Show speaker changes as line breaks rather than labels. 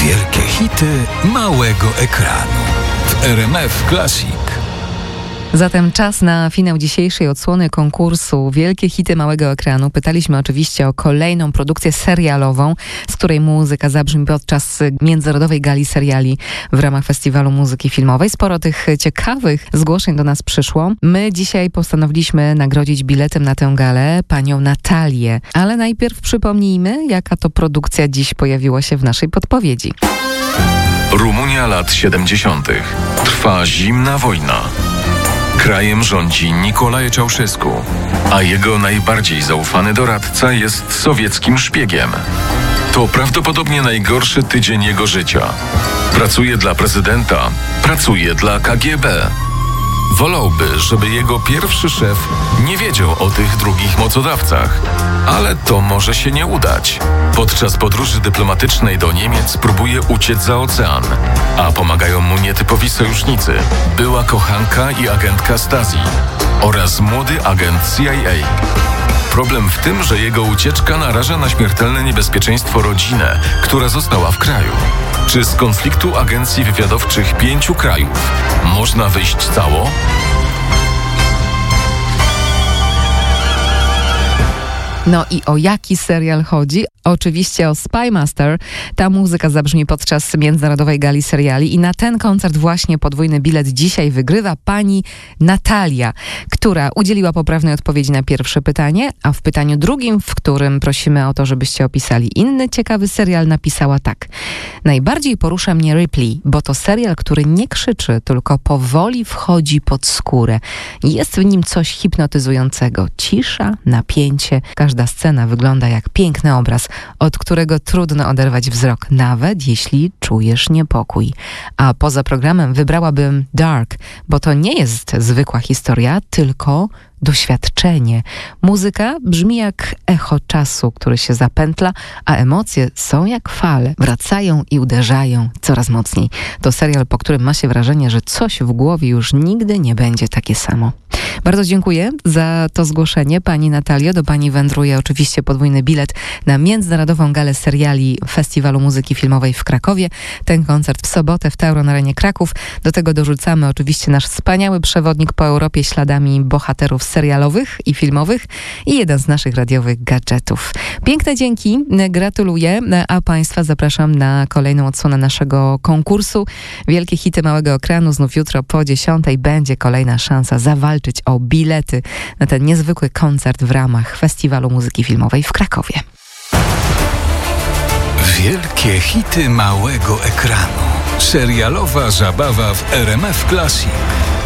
Wielkie hity małego ekranu w RMF Classic.
Zatem czas na finał dzisiejszej odsłony konkursu Wielkie hity małego ekranu. Pytaliśmy oczywiście o kolejną produkcję serialową, z której muzyka zabrzmi podczas Międzynarodowej Gali Seriali w ramach Festiwalu Muzyki Filmowej. Sporo tych ciekawych zgłoszeń do nas przyszło. My dzisiaj postanowiliśmy nagrodzić biletem na tę galę panią Natalię. Ale najpierw przypomnijmy, jaka to produkcja dziś pojawiła się w naszej podpowiedzi.
Rumunia lat 70. Trwa zimna wojna. Krajem rządzi Nicolae Ceausescu, a jego najbardziej zaufany doradca jest sowieckim szpiegiem. To prawdopodobnie najgorszy tydzień jego życia. Pracuje dla prezydenta, pracuje dla KGB. Wolałby, żeby jego pierwszy szef nie wiedział o tych drugich mocodawcach, ale to może się nie udać. Podczas podróży dyplomatycznej do Niemiec próbuje uciec za ocean, a pomagają mu nietypowi sojusznicy, była kochanka i agentka Stasi oraz młody agent CIA. Problem w tym, że jego ucieczka naraża na śmiertelne niebezpieczeństwo rodzinę, która została w kraju. Czy z konfliktu agencji wywiadowczych 5 krajów można wyjść cało?
No i o jaki serial chodzi? Oczywiście o Spy Master. Ta muzyka zabrzmi podczas Międzynarodowej Gali Seriali i na ten koncert właśnie podwójny bilet dzisiaj wygrywa pani Natalia, która udzieliła poprawnej odpowiedzi na pierwsze pytanie, a w pytaniu drugim, w którym prosimy o to, żebyście opisali inny ciekawy serial, napisała tak. Najbardziej porusza mnie Ripley, bo to serial, który nie krzyczy, tylko powoli wchodzi pod skórę. Jest w nim coś hipnotyzującego. Cisza, napięcie. Każda scena wygląda jak piękny obraz, od którego trudno oderwać wzrok, nawet jeśli czujesz niepokój. A poza programem wybrałabym Dark, bo to nie jest zwykła historia, tylko doświadczenie. Muzyka brzmi jak echo czasu, który się zapętla, a emocje są jak fale. Wracają i uderzają coraz mocniej. To serial, po którym ma się wrażenie, że coś w głowie już nigdy nie będzie takie samo. Bardzo dziękuję za to zgłoszenie, pani Natalio. Do pani wędruje oczywiście podwójny bilet na Międzynarodową Galę Seriali Festiwalu Muzyki Filmowej w Krakowie. Ten koncert w sobotę w Tauron Arenie Kraków. Do tego dorzucamy oczywiście nasz wspaniały przewodnik po Europie śladami bohaterów serialowych i filmowych i jeden z naszych radiowych gadżetów. Piękne dzięki, gratuluję, a państwa zapraszam na kolejną odsłonę naszego konkursu. Wielkie hity małego ekranu. Znów jutro po 10:00 będzie kolejna szansa zawalczyć o bilety na ten niezwykły koncert w ramach Festiwalu Muzyki Filmowej w Krakowie.
Wielkie hity małego ekranu. Serialowa zabawa w RMF Classic.